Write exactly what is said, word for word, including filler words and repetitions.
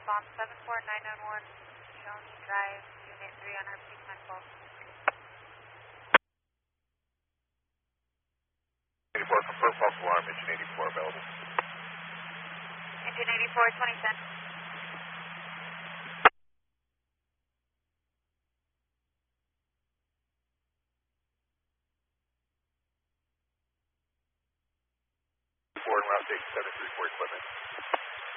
bomb seven four nine nine one, Shawnee Drive, Unit three on our peak nine twelve. eighty-four, confirm false alarm, engine eighty-four available. Engine eighty-four, twenty ten. Four and route eight seven three four equipment.